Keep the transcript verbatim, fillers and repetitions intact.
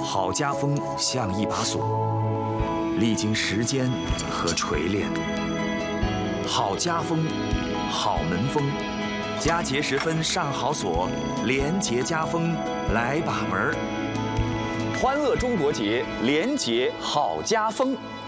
好家风像一把锁，历经时间和锤炼。好家风，好门风，佳节时分上好锁，廉洁家风来把门儿。 欢乐中国节，廉洁好家风。